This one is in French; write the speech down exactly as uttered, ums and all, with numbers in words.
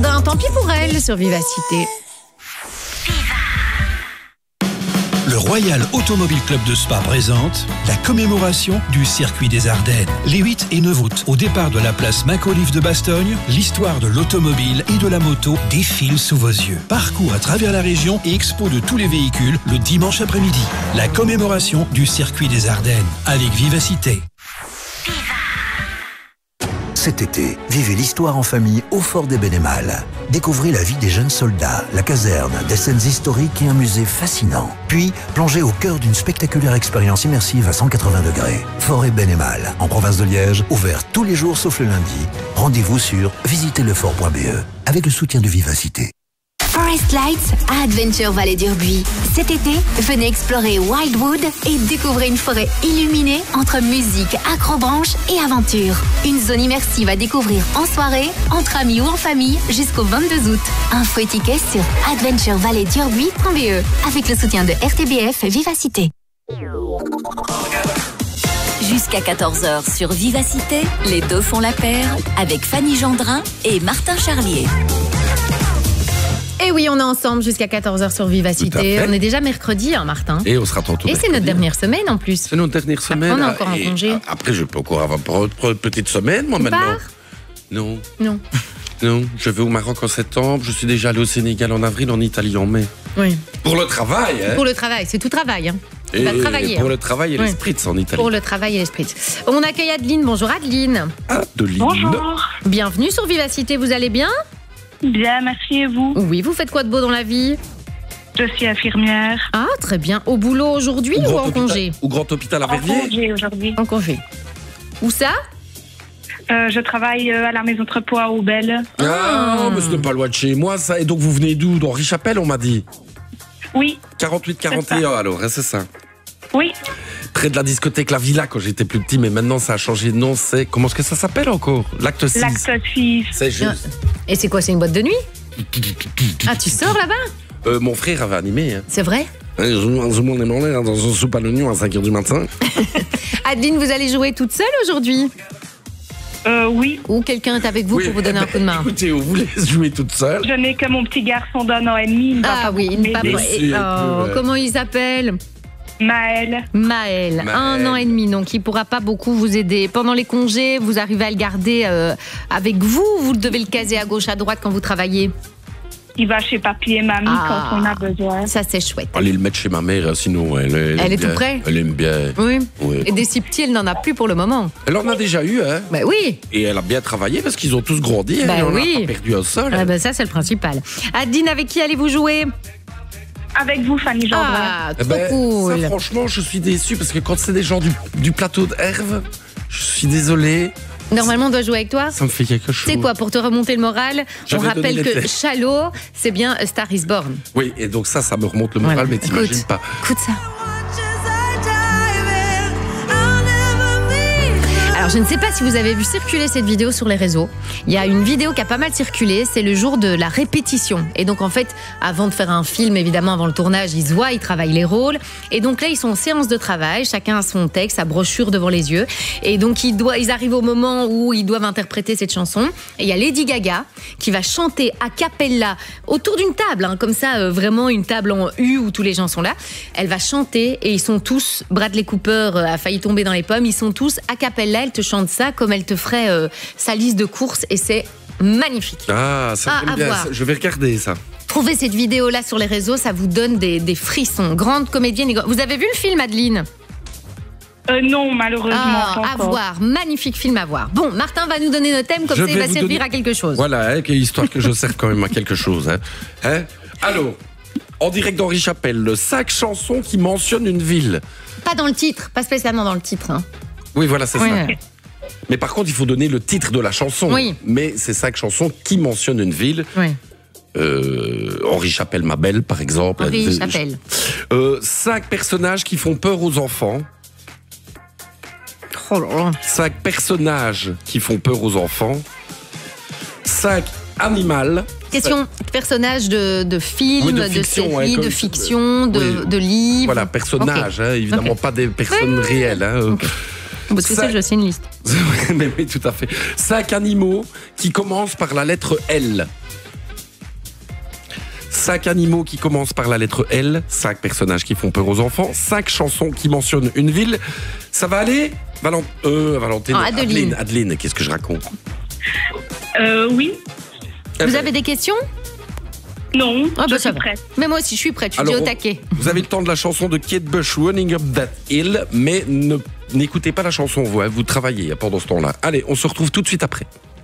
d'un Tant pis pour elle sur Vivacité. Le Royal Automobile Club de Spa présente la commémoration du Circuit des Ardennes. Les huit et neuf août, au départ de la place Macauliffe de Bastogne, l'histoire de l'automobile et de la moto défile sous vos yeux. Parcours à travers la région et expo de tous les véhicules le dimanche après-midi. La commémoration du Circuit des Ardennes avec Vivacité. Cet été, vivez l'histoire en famille au Fort des Bénémales. Découvrez la vie des jeunes soldats, la caserne, des scènes historiques et un musée fascinant. Puis, plongez au cœur d'une spectaculaire expérience immersive à cent quatre-vingts degrés. Fort et Bénémales, en province de Liège, ouvert tous les jours sauf le lundi. Rendez-vous sur visitez le fort point b e avec le soutien de Vivacité. Forest Lights à Adventure Vallée d'Urbuy. Cet été, venez explorer Wildwood et découvrez une forêt illuminée entre musique, acrobranche et aventure. Une zone immersive à découvrir en soirée, entre amis ou en famille jusqu'au vingt-deux août. Info et tickets sur adventure valley d'urbuy point b e avec le soutien de R T B F Vivacité. Jusqu'à quatorze heures sur Vivacité, les deux font la paire avec Fanny Gendrin et Martin Charlier. Et oui, on est ensemble jusqu'à quatorze heures sur Vivacité. On est déjà mercredi, hein, Martin. Et on sera tantôt. Et c'est notre dernière semaine en plus. C'est notre dernière semaine. Après, on est encore en et congé. Après, je peux encore avoir une petite semaine, moi, Tu maintenant. pars ? Non. Non. Non, je vais au Maroc en septembre. Je suis déjà allé au Sénégal en avril, en Italie en mai. Oui. Pour le travail, hein. Pour le travail, c'est tout travail. Hein. Tu Et vas travailler. pour hein. le travail et Oui. les spritz en Italie. Pour le travail et les spritz. On accueille Adeline. Bonjour Adeline. Adeline. Bonjour. Bienvenue sur Vivacité, vous allez bien ? Bien, merci et vous ? Oui, vous faites quoi de beau dans la vie ? Je suis infirmière. Ah, très bien. Au boulot aujourd'hui ou, Grand en hôpital- congé ? Au grand hôpital à En Verviers. congé aujourd'hui. En congé. Où ça ? Euh, je travaille euh, à la maison de repos à Aubel. Ah, mais ce n'est pas loin de chez moi, ça. Et donc, vous venez d'où ? D'Henri Chapelle, on m'a dit. Oui, quarante-huit quarante et un, alors, hein, c'est ça. oui. Près de la discothèque La Villa quand j'étais plus petit, mais maintenant ça a changé de nom. C'est comment est-ce que ça s'appelle encore ? L'acte six. L'acte six. C'est juste. Et c'est quoi, c'est une boîte de nuit ? Ah, tu sors là-bas ? Euh, mon frère avait animé. Hein. C'est vrai ? Tout le monde est mangé dans une soupe à l'oignon à cinq heures du matin. Adeline, vous allez jouer toute seule aujourd'hui ? Euh, oui. Ou quelqu'un est avec vous Oui, pour vous donner un coup de main ? Écoutez, on vous laisse jouer toute seule. Je n'ai que mon petit garçon d'un an et demi. Il ne va Ah pas oui, beaucoup une papa. m'aider. Mais si, Oh, un peu, ouais. comment il s'appelle ? Maël. Maël, Maël. un an et demi, donc il pourra pas beaucoup vous aider. Pendant les congés, vous arrivez à le garder euh, avec vous ou vous devez le caser à gauche, à droite quand vous travaillez ? Il va chez papy et mamie Ah. quand on a besoin. Ça, c'est chouette. Allez le mettre chez ma mère, sinon elle, elle, Elle aime est tout bien. près ? Elle aime bien. Oui. Ouais. Et des si petits, elle n'en a plus pour le moment. Elle en a déjà eu, hein. Bah oui. Et elle a bien travaillé parce qu'ils ont tous grandi. Bah elle en oui. a pas perdu un seul. Ah bah ça, c'est le principal. Adeline, avec qui allez-vous jouer ? Avec vous, Fanny Gendrin. Ah, Eh trop ben, cool. Ça, franchement, je suis déçu parce que quand c'est des gens du, du plateau d'Herve, je suis désolé. Normalement, on doit jouer avec toi ? Ça me fait quelque chose. C'est quoi, pour te remonter le moral, Je on vais rappelle donner les que faits. Chalot, c'est bien A Star is Born. Oui, et donc ça, ça me remonte le moral, Voilà. mais t'imagines Écoute. pas. Écoute ça. Alors, je ne sais pas si vous avez vu circuler cette vidéo sur les réseaux. Il y a une vidéo qui a pas mal circulé, c'est le jour de la répétition. Et donc, en fait, avant de faire un film, évidemment, avant le tournage, ils se voient, ils travaillent les rôles. Et donc là, ils sont en séance de travail, chacun a son texte, sa brochure devant les yeux. Et donc, ils, doivent, ils arrivent au moment où ils doivent interpréter cette chanson. Et il y a Lady Gaga qui va chanter a cappella autour d'une table, hein, comme ça, euh, vraiment une table en U où tous les gens sont là. Elle va chanter et ils sont tous, Bradley Cooper euh, a failli tomber dans les pommes, ils sont tous a cappella. Elle te chante ça comme elle te ferait euh, sa liste de courses et c'est magnifique. Ah, ça Ah, j'aime à bien. voir. Ça, je vais regarder ça. Trouvez cette vidéo-là sur les réseaux, ça vous donne des, des frissons. Grande comédienne. et- Vous avez vu le film, Adeline ? Euh, non, malheureusement. Ah, pas à encore. voir. Magnifique film à voir. Bon, Martin va nous donner nos thèmes, comme Je ça il vais va vous servir donner- à quelque chose. Voilà, hein, histoire que je serve quand même à quelque chose. Hein. Hein Alors, en direct d'Henri Chapelle, le cinq chansons qui mentionnent une ville. Pas dans le titre, pas spécialement dans le titre. Hein. Oui, voilà, c'est Oui. ça. Mais par contre, il faut donner le titre de la chanson. Oui. Mais c'est cinq chansons qui mentionnent une ville. Oui. Euh, Henri Chapelle, ma belle, par exemple. Henri Euh, Chapelle. Euh, cinq personnages qui font peur aux enfants. Oh là là. Cinq personnages qui font peur aux enfants. Cinq animaux. Question personnage de, de film, Oui, de de, fiction, série, ouais, comme- de fiction, de, Oui. de livre. Voilà, personnages, hein, évidemment Ok. pas des personnes réelles. Hein, euh. Ok. Parce que Ça- c'est j'ai aussi une liste. mais oui, tout à fait. Cinq animaux qui commencent par la lettre L. cinq animaux qui commencent par la lettre L, cinq personnages qui font peur aux enfants, cinq chansons qui mentionnent une ville. Ça va aller Valent... euh, Valentine, Ah, Adeline. Adeline, Adeline, qu'est-ce que je raconte? Euh, oui. Eh Vous ben, avez des questions? Non. Ah je bah suis ça va. prête. Mais moi aussi, je suis prête, je suis Alors, dit au on- taquet. Vous avez le temps de la chanson de Kate Bush, Running Up That Hill, mais ne, n'écoutez pas la chanson, vous, hein, vous travaillez pendant ce temps-là. Allez, on se retrouve tout de suite après.